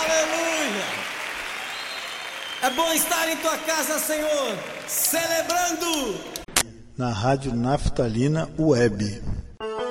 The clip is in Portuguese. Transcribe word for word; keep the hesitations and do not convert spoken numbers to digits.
Aleluia! É bom estar em tua casa, Senhor, celebrando na Rádio Naftalina Web.